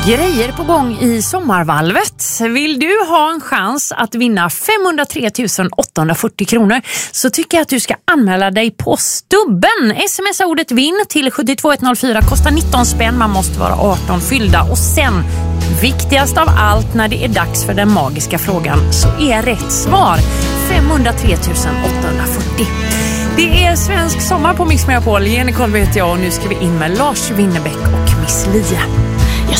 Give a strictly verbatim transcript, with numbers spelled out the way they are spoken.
Grejer på gång i sommarvalvet. Vill du ha en chans att vinna femhundratre tusen åttahundrafyrtio kronor så tycker jag att du ska anmäla dig på Stubben. Sms-ordet vinn till sju två ett noll fyra kostar nitton spänn. Man måste vara arton fyllda. Och sen, viktigast av allt när det är dags för den magiska frågan, så är rätt svar femhundratre tusen åttahundrafyrtio. Det är svensk sommar på Mix Megapol. Jenny Kolbe heter jag och nu ska vi in med Lars Winnerbäck och Miss Lia.